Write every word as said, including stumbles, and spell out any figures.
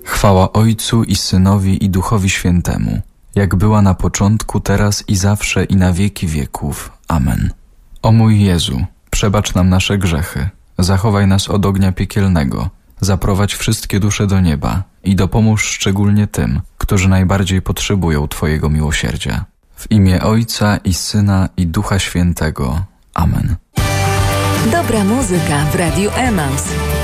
Chwała Ojcu i Synowi i Duchowi Świętemu, jak była na początku, teraz i zawsze i na wieki wieków. Amen. O mój Jezu, przebacz nam nasze grzechy, zachowaj nas od ognia piekielnego, zaprowadź wszystkie dusze do nieba i dopomóż szczególnie tym, którzy najbardziej potrzebują Twojego miłosierdzia. W imię Ojca i Syna i Ducha Świętego. Amen. Dobra muzyka w Radiu Emaus.